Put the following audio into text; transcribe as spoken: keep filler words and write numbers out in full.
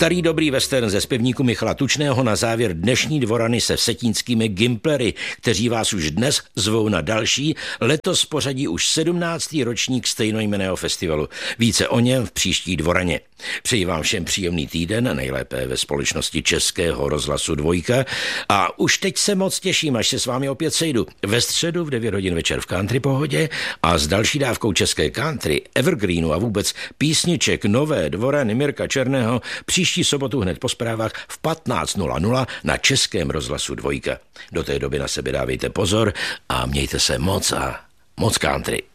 Starý dobrý western ze zpěvníku Michala Tučného na závěr dnešní dvorany se vsetínskými Gimplery, kteří vás už dnes zvou na další, letos pořadí už sedmnáctý ročník stejnojmenného festivalu. Více o něm v příští dvoraně. Přeji vám všem příjemný týden, nejlépe ve společnosti Českého rozhlasu Dvojka, a už teď se moc těším, až se s vámi opět sejdu ve středu v devět hodin večer v Country Pohodě a s další dávkou české country, evergreenu a vůbec písniček nové dvorany Mirka Černého příští sobotu hned po zprávách v patnáct nula nula na Českém rozhlasu Dvojka. Do té doby na sebe dávejte pozor a mějte se moc a moc country.